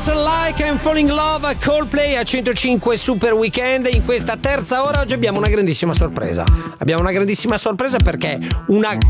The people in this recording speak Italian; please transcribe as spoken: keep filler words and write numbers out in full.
Feels Like I'm Falling in Love, Coldplay a centocinque Super Weekend. In questa terza ora oggi abbiamo una grandissima sorpresa. Abbiamo una grandissima sorpresa perché una